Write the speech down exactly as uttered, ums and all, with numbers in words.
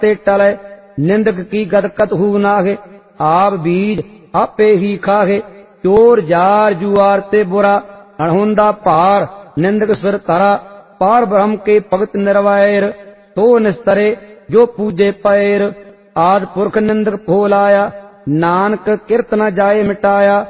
ते टले, निंदक की गद कतहु नाहे। आप बीज आपे ही खाहे, चोर जार जुआर ते बुरा, अणहुंदा भार निंदक सिर तरा। पार ब्रह्म के भगत निर्वैर, तो निस्तरे जो पूजे पैर। आद पुरख निंदक भोलाया, नानक किरत न जाए मिटाया।